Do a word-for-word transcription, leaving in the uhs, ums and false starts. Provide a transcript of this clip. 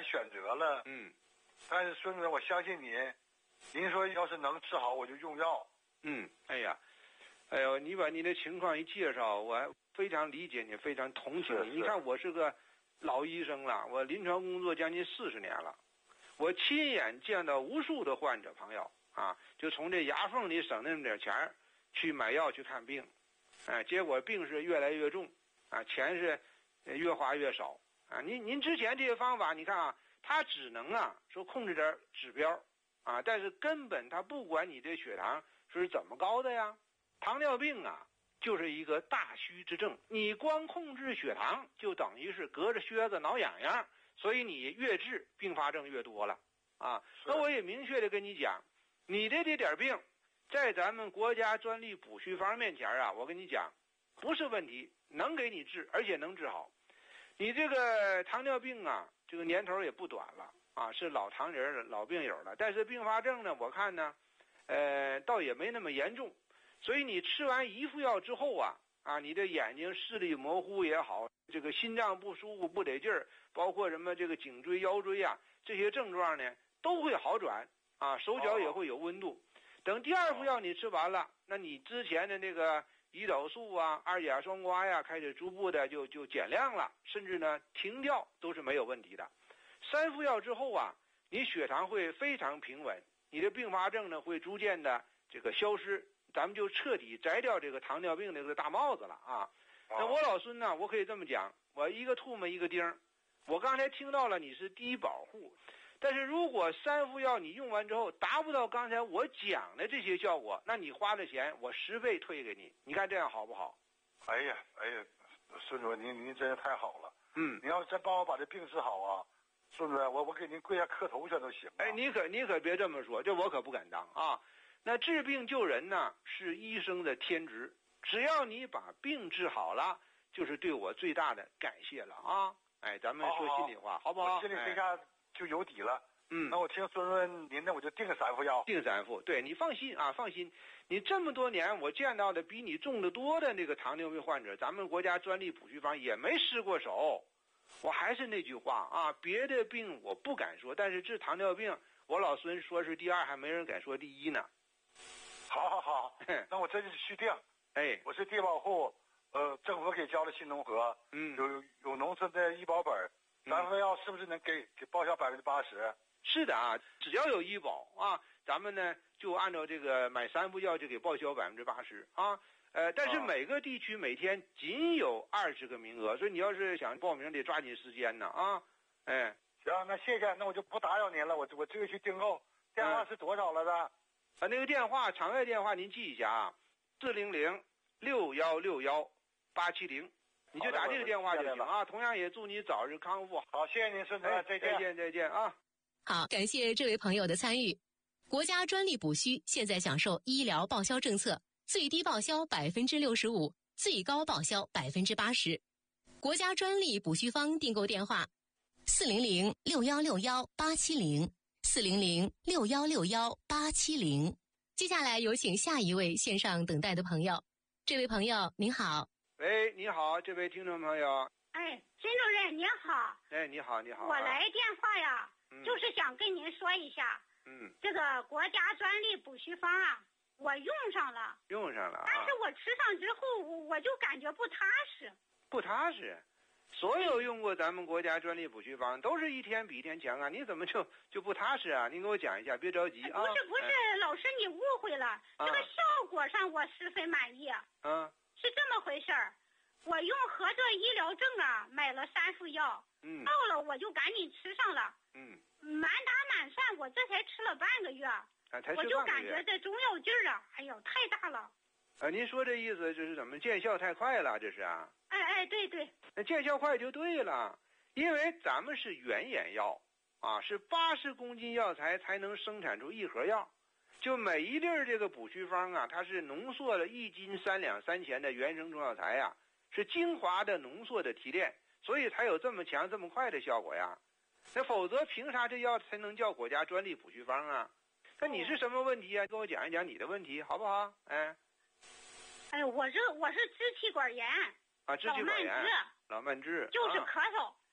选择了。 嗯。 但是孙主任，我相信您，您说要是能治好，我就用药。 嗯，哎呀，哎呦，你把你的情况一介绍，我非常理解你，非常同情你。你看，我是个老医生了，我临床工作将近四十年了，我亲眼见到无数的患者朋友啊，就从这牙缝里省那么点钱去买药去看病，哎、啊，结果病是越来越重啊，钱是越花越少啊。您您之前这些方法，你看啊，它只能啊说控制点指标啊，但是根本它不管你这血糖是怎么高的呀。糖尿病啊就是一个大虚之症，你光控制血糖就等于是隔着靴子挠痒痒，所以你越治并发症越多了啊。那我也明确的跟你讲，你的这点病在咱们国家专利补虚方面前啊，我跟你讲不是问题，能给你治，而且能治好。你这个糖尿病啊，这个年头也不短了啊，是老糖人老病友了，但是并发症呢，我看呢呃倒也没那么严重。所以你吃完一副药之后啊啊，你的眼睛视力模糊也好，这个心脏不舒服不得劲儿，包括什么这个颈椎腰椎啊这些症状呢都会好转啊，手脚也会有温度。等第二副药你吃完了，那你之前的那个胰岛素啊二甲双胍呀开始逐步的就就减量了，甚至呢停掉都是没有问题的。三副药之后啊，你血糖会非常平稳，你的并发症呢会逐渐的这个消失，咱们就彻底摘掉这个糖尿病的这个大帽子了啊！那我老孙呢，我可以这么讲，我一个唾沫一个钉。我刚才听到了你是低保户，但是如果三副药你用完之后达不到刚才我讲的这些效果，那你花的钱我十倍退给你，你看这样好不好？ 哎呀，哎呀，孙主任，您您真是太好了。 嗯， 您要真帮我把这病治好啊，孙主任，我我给您跪下磕头去都行。 哎，你可你可别这么说，这我可不敢当啊。那治病救人呢，是医生的天职。只要你把病治好了，就是对我最大的感谢了啊！哎，咱们说心里话， 好, 好不好？ 我心里这下就有底了。 嗯， 那我听孙主任您的，我就定三副药。 定三副，对，你放心啊，放心。你这么多年我见到的比你重得多的那个糖尿病患者，咱们国家专利补虚方也没失过手。我还是那句话啊，别的病我不敢说，但是治糖尿病，我老孙说是第二，还没人敢说第一呢。 好好好，那我这就去定。 哎， 我是低保户，呃，政府给交了新农合， 嗯， 有有农村的医保本，三副药是不是能给给报销百分之八十？ 是的啊，只要有医保啊，咱们呢就按照这个买三副药就给报销百分之八十啊。呃，但是每个地区每天仅有二十个名额，所以你要是想报名得抓紧时间呢啊。哎， 行，那谢谢，那我就不打扰您了，我我这个去订购，电话是多少了的？ 啊，那个电话场外电话您记一下啊，四零零六幺六幺八七零，你就打这个电话就行啊。同样也祝你早日康复。 好，谢谢您，孙主任，再见， 再见，再见啊。 好，感谢这位朋友的参与。国家专利补虚现在享受医疗报销政策，最低报销百分之六十五，最高报销百分之八十。国家专利补虚方订购电话：四零零六幺六幺八七零。四零零六幺六幺八七零。接下来有请下一位线上等待的朋友。这位朋友您好。 喂，你好，这位听众朋友。 哎，孙主任您好。 哎，你好，你好。 我来电话呀， 嗯、 就是想跟您说一下， 嗯， 这个国家专利补虚方啊，我用上了， 用上了、啊， 但是我吃上之后，我我就感觉不踏实。 不踏实。所有用过咱们国家专利补虚方都是一天比一天强啊！你怎么就就不踏实啊？您给我讲一下，别着急啊！ 不是不是，哎、老师你误会了，这个效果上我十分满意。 嗯， 是这么回事儿，我用合作医疗证啊买了三副药， 嗯， 到了我就赶紧吃上了， 嗯， 满打满算我这才吃了半个月， 啊、才我就感觉这中药劲儿啊，哎呦太大了。 啊，您说这意思就是怎么见效太快了？这是啊？ 哎哎，对对。 那见效快就对了，因为咱们是原研药啊，是八十公斤药材才能生产出一盒药，就每一粒这个补虚方啊，它是浓缩了一斤三两三钱的原生中药材呀、啊，是精华的浓缩的提炼，所以才有这么强这么快的效果呀。那否则凭啥这药才能叫国家专利补虚方啊？那你是什么问题啊？跟我讲一讲你的问题好不好？哎， 哎，我这我是支气管炎。 啊，支气管炎，老慢支， 就是咳嗽，